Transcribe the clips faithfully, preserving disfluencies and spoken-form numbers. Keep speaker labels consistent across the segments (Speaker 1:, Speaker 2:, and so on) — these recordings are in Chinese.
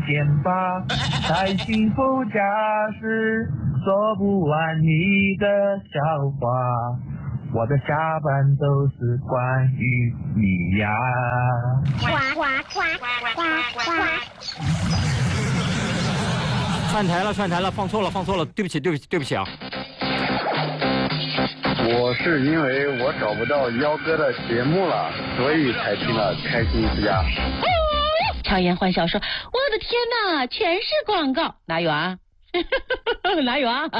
Speaker 1: 点八，在幸福家时说不完你的笑话，我的下班都是关于你呀。
Speaker 2: 呱呱呱呱呱呱！
Speaker 3: 串台了，串台了，放错了，放错了，对不起，对不起，对不起啊！
Speaker 4: 我是因为我找不到幺哥的节目了，所以才听了开心之家。
Speaker 5: 强颜欢笑说：“我的天哪，全是广告，哪有啊？哪有啊？”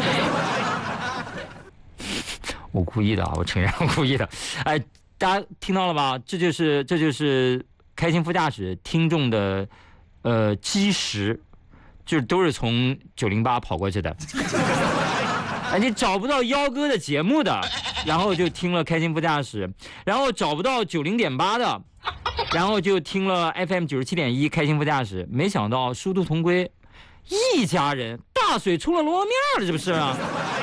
Speaker 3: 我故意的啊，我承认我故意的。哎，大家听到了吧？这就是这就是开心副驾驶听众的呃基石，就是都是从九零八跑过去的。哎，你找不到幺哥的节目的，然后就听了开心副驾驶，然后找不到九零点八的，然后就听了 F M 九十七点一开心副驾驶。没想到殊途同归，一家人大水冲了罗面了，这不是啊？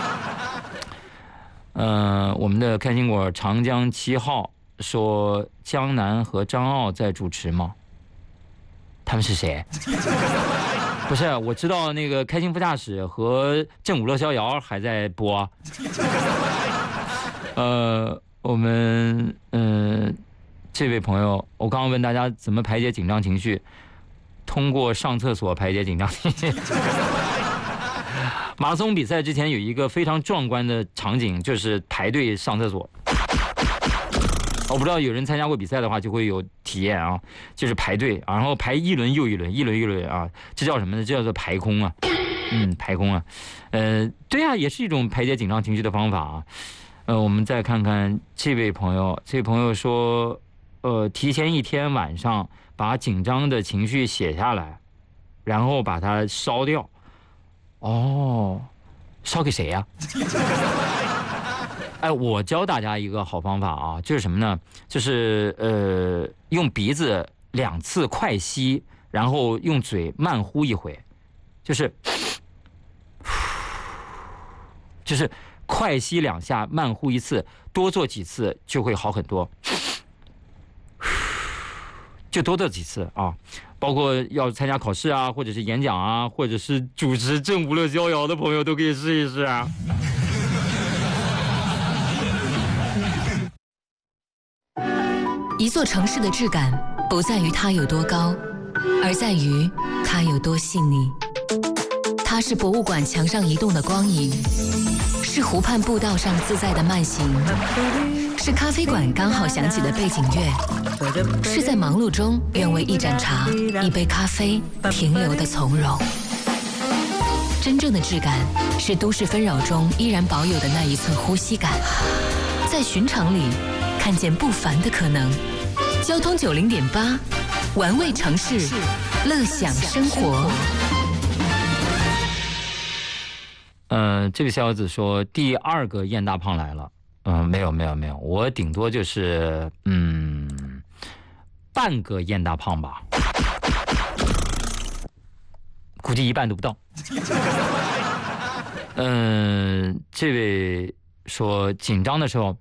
Speaker 3: 呃，我们的开心果长江七号说江南和张傲在主持吗？他们是谁？不是，我知道那个开心副驾驶和正午乐逍遥还在播。呃，我们嗯、呃，这位朋友，我刚刚问大家怎么排解紧张情绪，通过上厕所排解紧张情绪。马拉松比赛之前有一个非常壮观的场景，就是排队上厕所。我不知道有人参加过比赛的话就会有体验啊，就是排队，然后排一轮又一轮，一轮又一轮啊，这叫什么呢？这叫做排空啊，嗯，排空啊，呃，对啊，也是一种排解紧张情绪的方法啊。呃，我们再看看这位朋友，这位朋友说，呃，提前一天晚上把紧张的情绪写下来，然后把它烧掉。哦，烧给谁呀？哎，我教大家一个好方法啊，就是什么呢？就是呃，用鼻子两次快吸，然后用嘴慢呼一回，就是就是快吸两下，慢呼一次，多做几次就会好很多。就多做几次啊，包括要参加考试啊，或者是演讲啊，或者是主持正午乐逍遥的朋友都可以试一试啊。
Speaker 6: 一座城市的质感不在于它有多高，而在于它有多细腻。它是博物馆墙上移动的光影，是湖畔步道上自在的慢行，是咖啡馆刚好响起的背景乐，是在忙碌中愿为一盏茶、一杯咖啡停留的从容。真正的质感是都市纷扰中依然保有的那一寸呼吸感，在寻常里看见不凡的可能。交通九零点八，玩味城市，乐享生活。
Speaker 3: 呃，这个小子说第二个燕大胖来了。嗯、呃，没有没有没有，我顶多就是嗯半个燕大胖吧，估计一半都不到。嗯、呃，这位说紧张的时候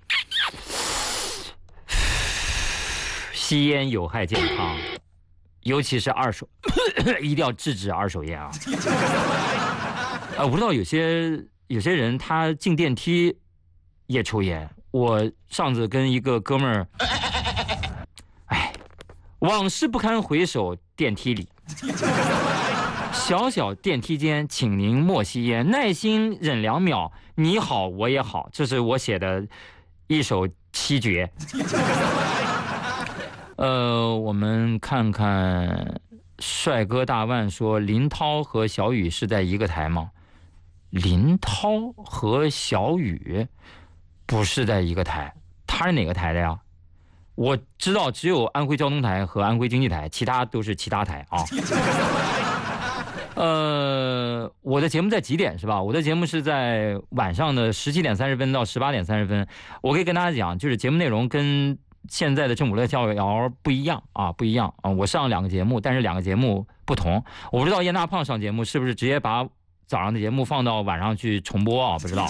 Speaker 3: 吸烟有害健康，尤其是二手，一定要制止二手烟啊！啊，我不知道有些有些人他进电梯也抽烟。我上次跟一个哥们儿，哎，往事不堪回首，电梯里，小小电梯间，请您莫吸烟，耐心忍两秒，你好我也好，这是我写的一首七绝。呃，我们看看帅哥大万说林涛和小雨是在一个台吗？林涛和小雨不是在一个台，他是哪个台的呀？我知道只有安徽交通台和安徽经济台，其他都是其他台啊。呃，我的节目在几点是吧？我的节目是在晚上的十七点三十分到十八点三十分。我可以跟大家讲，就是节目内容跟现在的正午乐逍遥不一样啊，不一样啊！我上两个节目，但是两个节目不同。我不知道燕大胖上节目是不是直接把早上的节目放到晚上去重播啊？不知道。